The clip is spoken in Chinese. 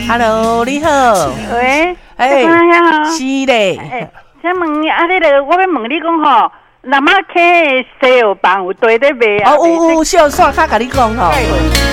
Hello， 你好。 喂， 是嘞。 请问你个，我要问你讲吼，南马溪的西柚棒有对咧卖啊？ 有小线较甲你讲吼。